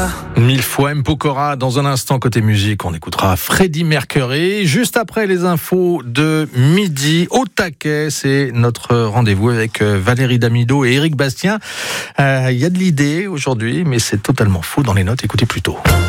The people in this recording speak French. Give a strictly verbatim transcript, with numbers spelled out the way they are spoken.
Pokora. Mille fois M. Pokora. Dans un instant, côté musique, on écoutera Freddie Mercury. Juste après les infos de midi, au taquet, c'est notre rendez-vous avec Valérie Damido et Éric Bastien. Il euh, y a de l'idée aujourd'hui, mais c'est totalement faux dans les notes. Écoutez plutôt.